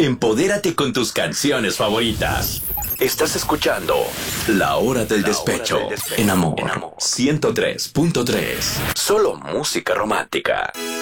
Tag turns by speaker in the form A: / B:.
A: Empodérate con tus canciones favoritas. Estás escuchando La Hora del Despecho en Amor 103.3. Solo música romántica.